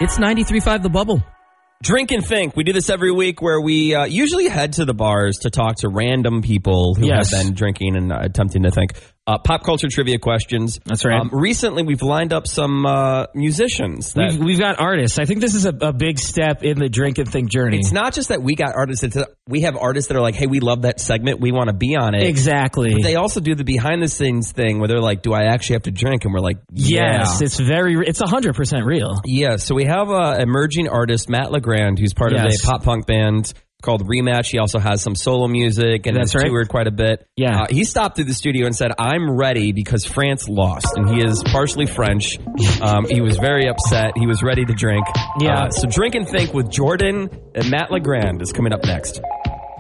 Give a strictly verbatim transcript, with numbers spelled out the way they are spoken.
It's ninety-three point five The Bubble. Drink and Think. We do this every week where we uh, usually head to the bars to talk to random people who yes. have been drinking and uh, attempting to think. Uh, pop culture trivia questions. That's right. Um, recently, we've lined up some uh, musicians. That we've, we've got artists. I think this is a, a big step in the Drink and Think journey. It's not just that we got artists. It's that we have artists that are like, hey, we love that segment. We want to be on it. Exactly. But they also do the behind-the-scenes thing where they're like, do I actually have to drink? And we're like, yeah. Yes, it's very, it's one hundred percent real. Yeah, so we have an emerging artist, Matt LeGrand, who's part yes. of a pop-punk band called Rematch. He also has some solo music and has right. toured quite a bit. Yeah. Uh, he stopped through the studio and said, I'm ready because France lost. And he is partially French. Um, he was very upset. He was ready to drink. Yeah. Uh, so Drink and Think with Jordan and Matt LeGrand is coming up next.